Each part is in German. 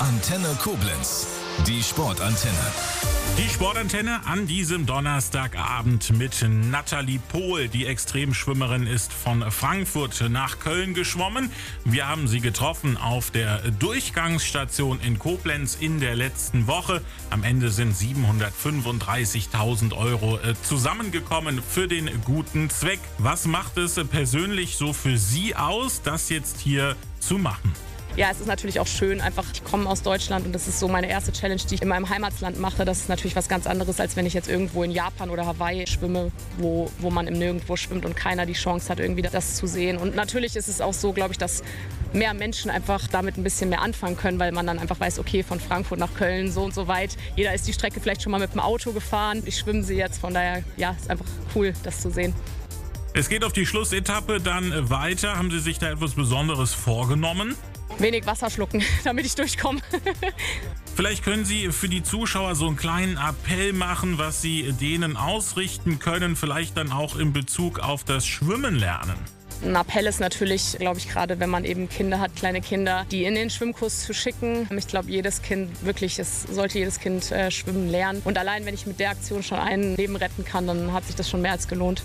Antenne Koblenz, die Sportantenne. Die Sportantenne an diesem Donnerstagabend mit Nathalie Pohl. Die Extremschwimmerin ist von Frankfurt nach Köln geschwommen. Wir haben sie getroffen auf der Durchgangsstation in Koblenz in der letzten Woche. Am Ende sind 735.000 Euro zusammengekommen für den guten Zweck. Was macht es persönlich so für Sie aus, das jetzt hier zu machen? Ja, es ist natürlich auch schön, einfach, ich komme aus Deutschland und das ist so meine erste Challenge, die ich in meinem Heimatland mache. Das ist natürlich was ganz anderes, als wenn ich jetzt irgendwo in Japan oder Hawaii schwimme, wo man im Nirgendwo schwimmt und keiner die Chance hat, irgendwie das zu sehen. Und natürlich ist es auch so, glaube ich, dass mehr Menschen einfach damit ein bisschen mehr anfangen können, weil man dann einfach weiß, okay, von Frankfurt nach Köln so und so weit. Jeder ist die Strecke vielleicht schon mal mit dem Auto gefahren. Ich schwimme sie jetzt, von daher, ja, ist einfach cool, das zu sehen. Es geht auf die Schlussetappe dann weiter. Haben Sie sich da etwas Besonderes vorgenommen? Wenig Wasser schlucken, damit ich durchkomme. Vielleicht können Sie für die Zuschauer so einen kleinen Appell machen, was Sie denen ausrichten können, vielleicht dann auch in Bezug auf das Schwimmen lernen. Ein Appell ist natürlich, glaube ich, gerade wenn man eben Kinder hat, kleine Kinder, die in den Schwimmkurs zu schicken. Ich glaube, jedes Kind, wirklich, es sollte jedes Kind schwimmen lernen. Und allein, wenn ich mit der Aktion schon ein Leben retten kann, dann hat sich das schon mehr als gelohnt.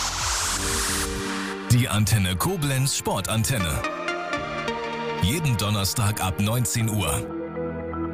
Die Antenne Koblenz Sportantenne. Jeden Donnerstag ab 19 Uhr.